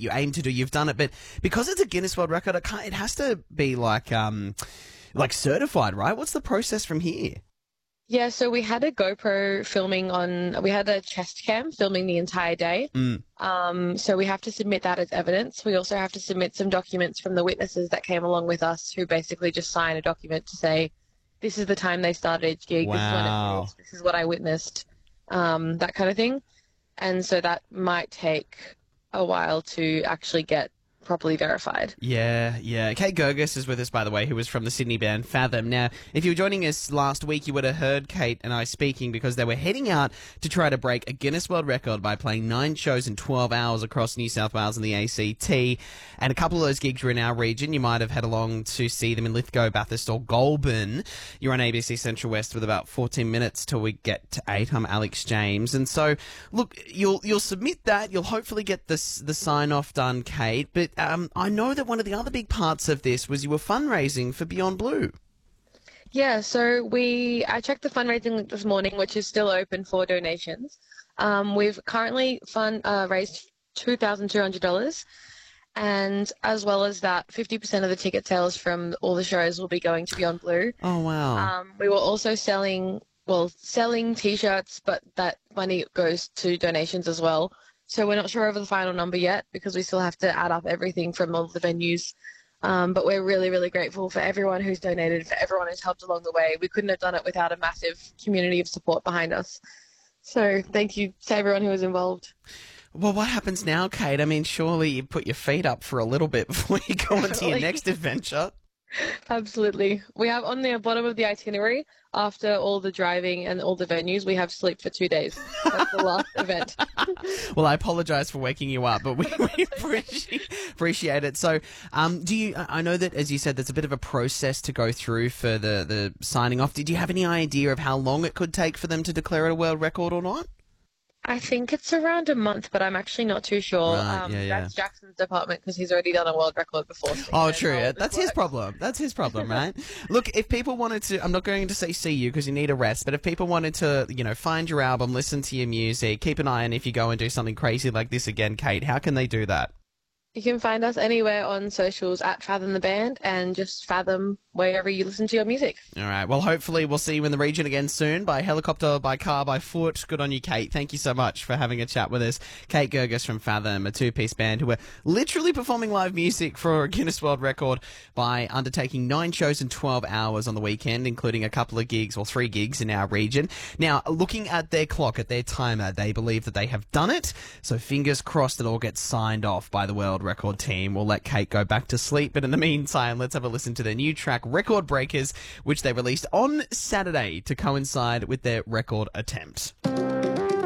you aim to do, you've done it. But because it's a Guinness World Record, it has to be like certified, right? What's the process from here? Yeah, so we had a GoPro we had a chest cam filming the entire day. So we have to submit that as evidence. We also have to submit some documents from the witnesses that came along with us, who basically just sign a document to say, this is the time they started each gig, Wow. this is when it finished, this is what I witnessed, that kind of thing. And so that might take a while to actually get properly verified. Yeah. Kate Gurgis is with us, by the way, who was from the Sydney band Fathom. Now, if you were joining us last week, you would have heard Kate and I speaking because they were heading out to try to break a Guinness World Record by playing 9 shows in 12 hours across New South Wales and the ACT. And a couple of those gigs were in our region. You might have had along to see them in Lithgow, Bathurst or Goulburn. You're on ABC Central West with about 14 minutes till we get to 8. I'm Alex James. And so, look, you'll submit that. You'll hopefully get the sign-off done, Kate. But I know that one of the other big parts of this was you were fundraising for Beyond Blue. Yeah, so I checked the fundraising link this morning, which is still open for donations. We've currently raised $2,200, and as well as that, 50% of the ticket sales from all the shows will be going to Beyond Blue. Oh, wow. We were also selling T-shirts, but that money goes to donations as well. So we're not sure over the final number yet because we still have to add up everything from all the venues. But we're really, really grateful for everyone who's donated, for everyone who's helped along the way. We couldn't have done it without a massive community of support behind us. So thank you to everyone who was involved. Well, what happens now, Kate? I mean, surely you put your feet up for a little bit before you go into your next adventure. Absolutely. We have on the bottom of the itinerary, after all the driving and all the venues, we have sleep for 2 days. That's the last event. Well, I apologise for waking you up, but we appreciate it. So, I know that, as you said, there's a bit of a process to go through for the signing off. Did you have any idea of how long it could take for them to declare it a world record or not? I think it's around a month, but I'm actually not too sure. Right, That's Jackson's department because he's already done a world record before. So oh, true. Yeah. That's his problem. That's his problem, right? Look, if people wanted to, I'm not going to say see you because you need a rest, but if people wanted to, find your album, listen to your music, keep an eye on if you go and do something crazy like this again, Kate, how can they do that? You can find us anywhere on socials at Fathom the Band and just Fathom wherever you listen to your music. All right. Well, hopefully we'll see you in the region again soon, by helicopter, by car, by foot. Good on you, Kate. Thank you so much for having a chat with us. Kate Gurgis from Fathom, a 2-piece band who are literally performing live music for a Guinness World Record by undertaking 9 shows in 12 hours on the weekend, including a couple of gigs, or 3 gigs in our region. Now, looking at their clock, at their timer, they believe that they have done it. So fingers crossed it all gets signed off by the World Record team. We'll let Kate go back to sleep, but in the meantime, let's have a listen to their new track, Record Breakers, which they released on Saturday to coincide with their record attempt.